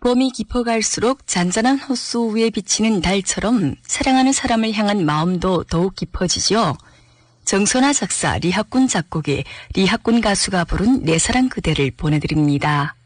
봄이 깊어갈수록 잔잔한 호수 위에 비치는 달처럼 사랑하는 사람을 향한 마음도 더욱 깊어지죠. 정선아 작사, 리학군 작곡의 리학군 가수가 부른 내 사랑 그대를 보내드립니다.